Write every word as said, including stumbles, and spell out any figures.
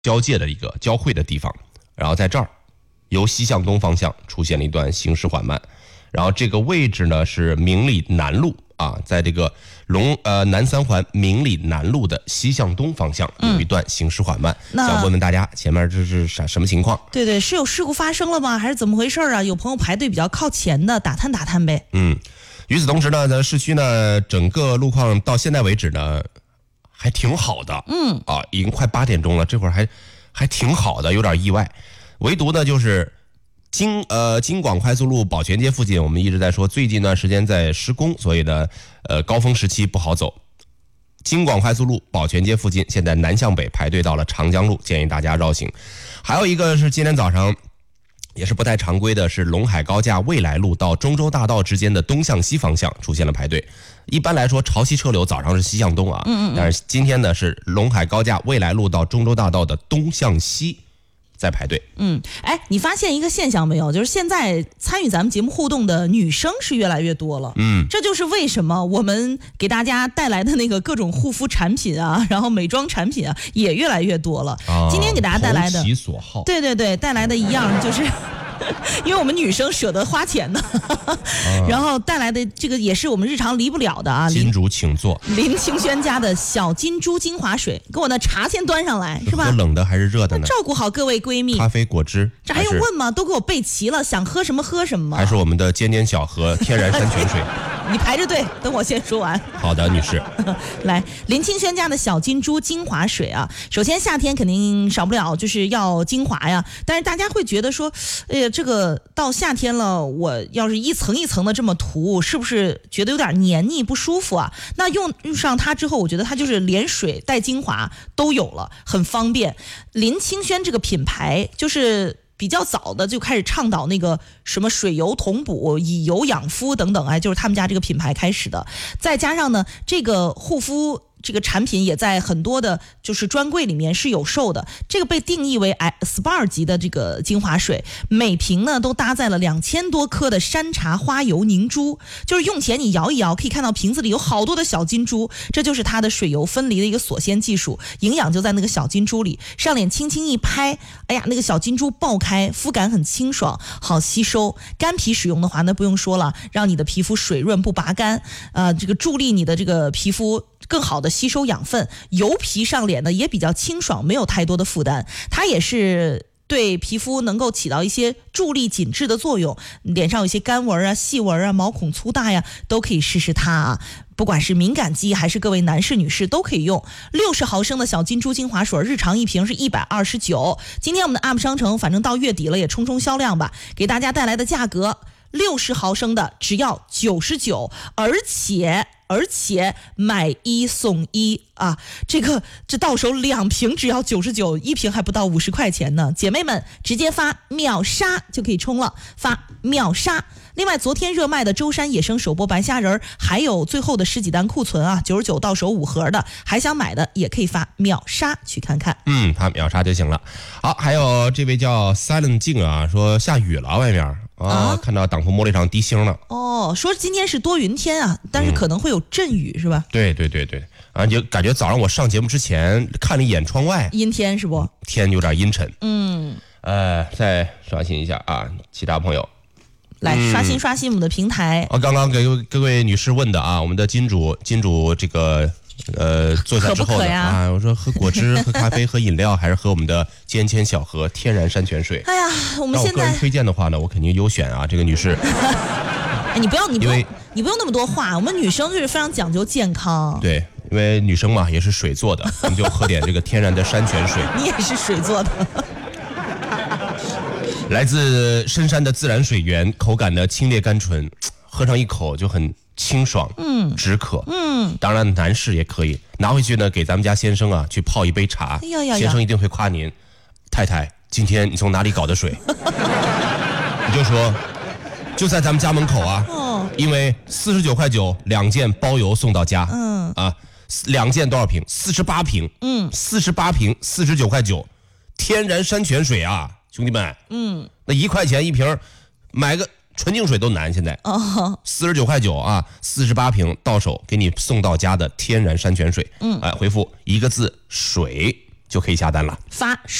交界的一个交汇的地方，然后在这儿由西向东方向出现了一段行驶缓慢，然后这个位置呢是明里南路啊，在这个龙呃南三环明里南路的西向东方向有一段行驶缓慢，嗯、想问问大家前面这是啥什么情况？ 对对，是有事故发生了吗？还是怎么回事啊？有朋友排队比较靠前的，打探打探呗。 嗯，与此同时呢，在市区呢，整个路况到现在为止呢。还挺好的，嗯啊，已经快八点钟了，这会儿还还挺好的，有点意外。唯独呢，就是京呃京广快速路宝泉街附近，我们一直在说最近一段时间在施工，所以呢，呃高峰时期不好走。京广快速路宝泉街附近，现在南向北排队到了长江路，建议大家绕行。还有一个是今天早上。也是不太常规的，是陇海高架未来路到中州大道之间的东向西方向出现了排队。一般来说，潮汐车流早上是西向东啊，嗯嗯但是今天呢是陇海高架未来路到中州大道的东向西在排队。 嗯，哎，你发现一个现象没有？就是现在参与咱们节目互动的女生是越来越多了。嗯，这就是为什么我们给大家带来的那个各种护肤产品啊，然后美妆产品啊，也越来越多了。啊、今天给大家带来的， 投其所好。 对对对，带来的一样就是。因为我们女生舍得花钱的，然后带来的这个也是我们日常离不了的啊。 金主请坐， 林清轩家的小金珠精华水，给我的茶先端上来，是吧？ 喝冷的还是热的呢？ 照顾好各位闺蜜。 咖啡、果汁， 这还用问吗？都给我备齐了，想喝什么喝什么。 还是我们的尖尖小河天然山泉水。 你排着队，等我先说完。 好的，女士。 来，林清轩家的小金珠精华水啊，首先夏天肯定少不了就是要精华呀，但是大家会觉得说，哎呀，这个到夏天了，我要是一层一层的这么涂，是不是觉得有点黏腻不舒服啊？那用用上它之后，我觉得它就是连水带精华都有了，很方便。林清轩这个品牌就是比较早的就开始倡导那个什么水油同补、以油养肤等等，哎，就是他们家这个品牌开始的。再加上呢，这个护肤这个产品也在很多的就是专柜里面是有售的，这个被定义为 S P A 级的这个精华水，每瓶呢都搭载了两千多颗的山茶花油凝珠，就是用前你摇一摇，可以看到瓶子里有好多的小金珠，这就是它的水油分离的一个锁鲜技术，营养就在那个小金珠里，上脸轻轻一拍，哎呀，那个小金珠爆开，肤感很清爽，好吸收。干皮使用的话，那不用说了，让你的皮肤水润不拔干，呃，这个助力你的这个皮肤更好的吸收养分，油皮上脸呢也比较清爽，没有太多的负担，它也是对皮肤能够起到一些助力紧致的作用，脸上有一些干纹啊、细纹啊、毛孔粗大呀，都可以试试它啊。不管是敏感肌还是各位男士女士都可以用。六十毫升的小金珠精华水，日常一瓶是一百二十九。今天我们的 U P 商城反正到月底了，也冲冲销量吧，给大家带来的价格六十毫升的只要九十九，而且而且买一送一啊！这个这到手两瓶只要九十九，一瓶还不到五十块钱呢。姐妹们直接发秒杀就可以冲了，发秒杀。另外，昨天热卖的舟山野生手剥白虾仁还有最后的十几单库存啊，九十九到手五盒的，还想买的也可以发秒杀去看看。 嗯，发秒杀就行了。好，还有这位叫 Silent 静啊，说下雨了外面。啊，看到挡风玻璃上滴星了。 哦，说今天是多云天啊，但是可能会有阵雨，嗯、是吧？ 对对对对，啊，就感觉早上我上节目之前看了一眼窗外， 阴天是不？ 天有点阴沉。 嗯， 呃，再刷新一下啊，其他朋友来、嗯、刷新刷新我们的平台。 啊，刚刚给各位女士问的啊，我们的金主金主这个。呃，坐下之后的啊，我说喝果汁、喝咖啡、喝饮料，还是喝我们的尖尖小河天然山泉水。 哎呀，我们现在让我个人推荐的话呢，我肯定优选啊，这个女士。 哎，你不要，你不用，你不用那么多话。我们女生就是非常讲究健康。 对，因为女生嘛也是水做的，我们就喝点这个天然的山泉水。 你也是水做的。 来自深山的自然水源，口感的清冽甘醇，喝上一口就很。清爽，嗯，止渴，嗯，当然男士也可以拿回去呢，给咱们家先生啊去泡一杯茶，哎、呀呀呀先生一定会夸您，太太，今天你从哪里搞的水？你就说，就在咱们家门口啊，哦，因为四十九块九两件包邮送到家，嗯啊，两件多少瓶？四十八瓶，嗯，四十八瓶，四十九块九，天然山泉水啊，兄弟们，嗯，那一块钱一瓶，买个。纯净水都难，现在哦，四十九块九啊，四十八瓶到手，给你送到家的天然山泉水。嗯，哎，回复一个字水就可以下单了。 发